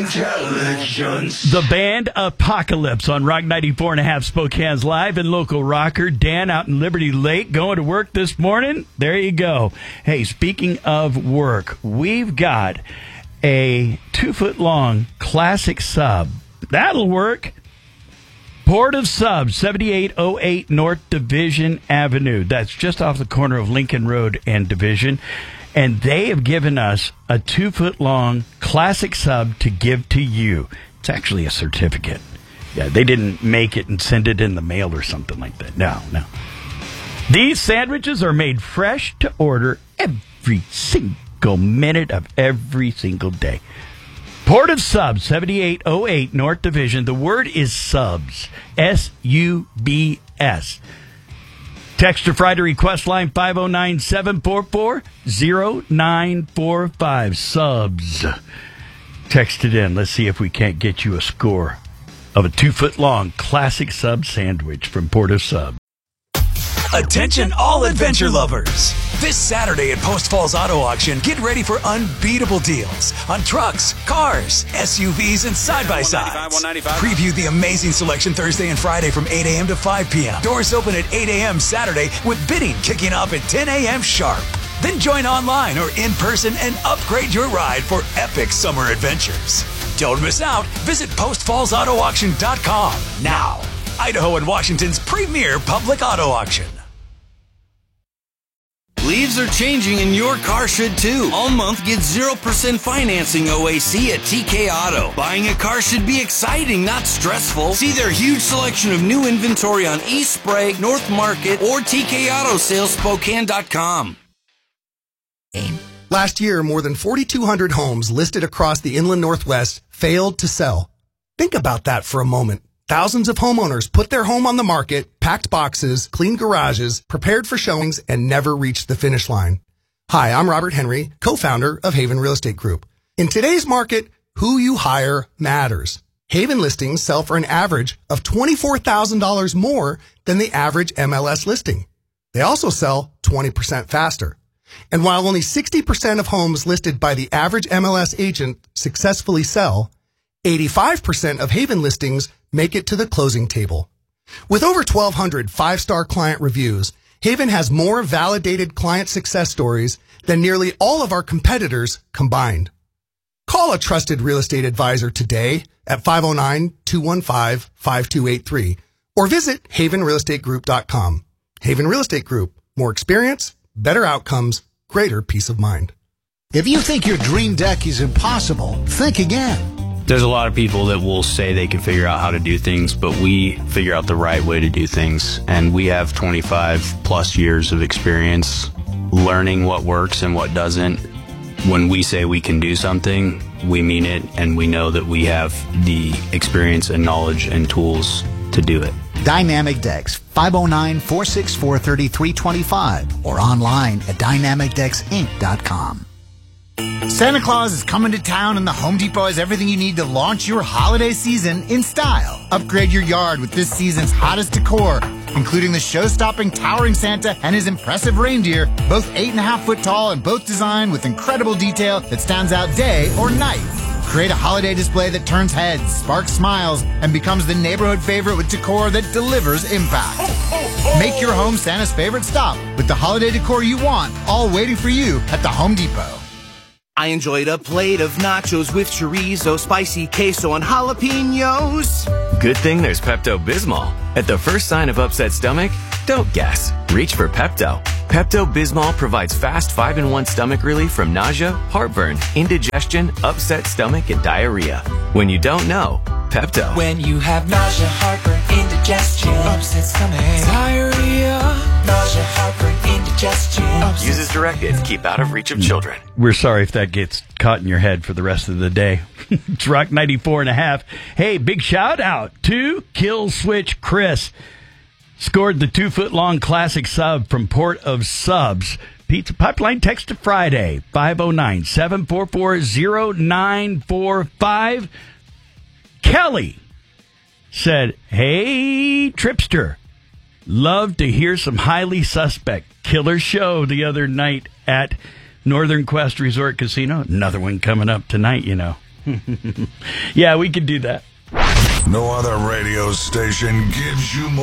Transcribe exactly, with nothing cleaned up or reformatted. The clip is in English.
intelligence. The band Apocalypse on Rock ninety-four and a half Spokane's live and local rocker. Dan out in Liberty Lake going to work this morning. There you go. Hey, speaking of work, we've got a two-foot-long classic sub. That'll work. Port of Subs, seventy-eight oh eight North Division Avenue. That's just off the corner of Lincoln Road and Division. And they have given us a two-foot-long classic sub to give to you. It's actually a certificate. Yeah, they didn't make it and send it in the mail or something like that. No, no. These sandwiches are made fresh to order every single minute of every single day. Port of Subs, seventy-eight oh eight North Division. The word is subs. S U B S. Text or Friday request line five oh nine, seven four four, oh nine four five. Subs. Text it in. Let's see if we can't get you a score of a two-foot-long classic sub sandwich from Port of Subs. Attention all adventure lovers. This Saturday at Post Falls Auto Auction, get ready for unbeatable deals on trucks, cars, S U Vs, and side-by-sides. Preview the amazing selection Thursday and Friday from eight a.m. to five p.m. Doors open at eight a.m. Saturday with bidding kicking off at ten a.m. sharp. Then join online or in person and upgrade your ride for epic summer adventures. Don't miss out. Visit post falls auto auction dot com now. Idaho and Washington's premier public auto auction. Leaves are changing and your car should too. All month, get zero percent financing O A C at T K Auto. Buying a car should be exciting, not stressful. See their huge selection of new inventory on East Sprague, North Market, or T K Auto Sales Spokane dot com. Last year, more than forty-two hundred homes listed across the inland Northwest failed to sell. Think about that for a moment. Thousands of homeowners put their home on the market, packed boxes, cleaned garages, prepared for showings, and never reached the finish line. Hi, I'm Robert Henry, co-founder of Haven Real Estate Group. In today's market, who you hire matters. Haven listings sell for an average of twenty-four thousand dollars more than the average M L S listing. They also sell twenty percent faster. And while only sixty percent of homes listed by the average M L S agent successfully sell, eighty-five percent of Haven listings make it to the closing table. With over twelve hundred five-star client reviews, Haven has more validated client success stories than nearly all of our competitors combined. Call a trusted real estate advisor today at five oh nine, two one five, five two eight three or visit haven real estate group dot com. Haven Real Estate Group. More experience, better outcomes, greater peace of mind. If you think your dream deck is impossible, think again. There's a lot of people that will say they can figure out how to do things, but we figure out the right way to do things. And we have twenty-five plus years of experience learning what works and what doesn't. When we say we can do something, we mean it, and we know that we have the experience and knowledge and tools to do it. Dynamic Decks, five oh nine, four six four, three three two five or online at dynamic decks inc dot com. Santa Claus is coming to town and the Home Depot has everything you need to launch your holiday season in style. Upgrade your yard with this season's hottest decor, including the show-stopping towering Santa and his impressive reindeer, both eight and a half foot tall and both designed with incredible detail that stands out day or night. Create a holiday display that turns heads, sparks smiles, and becomes the neighborhood favorite with decor that delivers impact. Make your home Santa's favorite stop with the holiday decor you want, all waiting for you at the Home Depot. I enjoyed a plate of nachos with chorizo, spicy queso, and jalapenos. Good thing there's Pepto-Bismol. At the first sign of upset stomach, don't guess. Reach for Pepto. Pepto-Bismol provides fast five in one stomach relief from nausea, heartburn, indigestion, upset stomach, and diarrhea. When you don't know, Pepto. When you have nausea, heartburn, indigestion, upset stomach, diarrhea, nausea, heartburn, indigestion. Use as directed. Keep out of reach of children. We're sorry if that gets caught in your head for the rest of the day. It's Rock ninety-four and a half. Hey, big shout out to Kill Switch Chris. Scored the two-foot-long classic sub from Port of Subs. Pizza Pipeline text to Friday, five oh nine, seven four four, oh nine four five. Kelly said, hey, Tripster, love to hear some highly suspect. Killer show the other night at Northern Quest Resort Casino. Another one coming up tonight, you know. Yeah, we could do that. No other radio station gives you more.